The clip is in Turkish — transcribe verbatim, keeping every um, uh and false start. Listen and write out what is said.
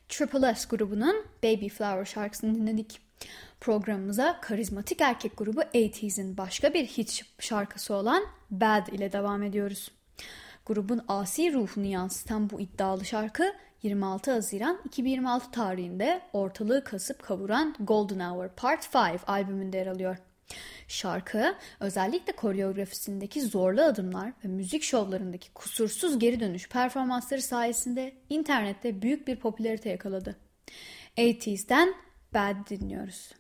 Triple S grubunun Baby Flower şarkısını dinledik. Programımıza karizmatik erkek grubu seksenlerin başka bir hit şarkısı olan Bad ile devam ediyoruz. Grubun asi ruhunu yansıtan bu iddialı şarkı yirmi altı Haziran iki bin yirmi altı tarihinde ortalığı kasıp kavuran Golden Hour Part beş albümünde yer alıyor. Şarkı özellikle koreografisindeki zorlu adımlar ve müzik şovlarındaki kusursuz geri dönüş performansları sayesinde internette büyük bir popülarite yakaladı. seksenlerden Bad dinliyoruz.